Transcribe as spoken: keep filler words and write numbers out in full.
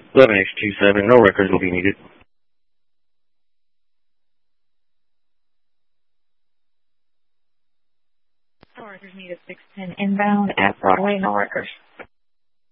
eleven X two seven, no records will be needed. Records needed six ten inbound at Broadway, no records.